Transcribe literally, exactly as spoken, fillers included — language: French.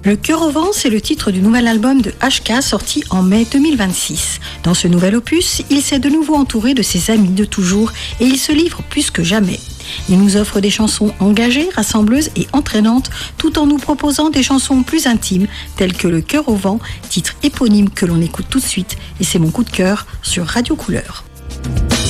Le cœur au vent, c'est le titre du nouvel album de H K sorti en mai deux mille vingt-six. Dans ce nouvel opus, il s'est de nouveau entouré de ses amis de toujours et il se livre plus que jamais. Il nous offre des chansons engagées, rassembleuses et entraînantes, tout en nous proposant des chansons plus intimes, telles que Le cœur au vent, titre éponyme que l'on écoute tout de suite, et c'est mon coup de cœur sur Radio Couleur.